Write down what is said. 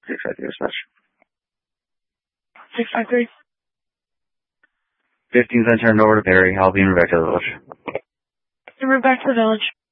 653 dispatch. 653. 15's then turned over to Perry. I'll be in back to the village. Move back to the village.